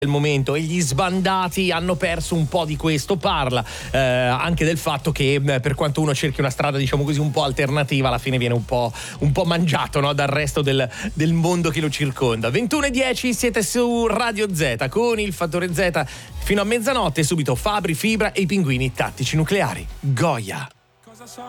del momento, e gli sbandati hanno perso un po' di questo. Parla anche del fatto che per quanto uno cerchi una strada, diciamo così, un po' alternativa, alla fine viene un po' mangiato, no, dal resto del mondo che lo circonda. 21:10, siete su Radio Z con il Fattore Z fino a mezzanotte. Subito Fabri Fibra e i Pinguini Tattici Nucleari. Goya.